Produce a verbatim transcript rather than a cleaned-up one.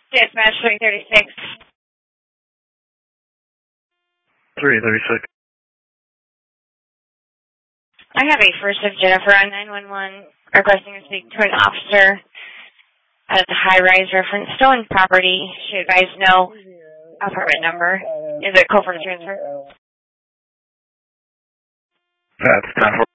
Dispatch three thirty-six. three thirty-six. I have a first of Jennifer on nine one one requesting to speak to an officer at the high-rise reference stolen property. She advised no apartment number. Is it code for transfer? That's ten four.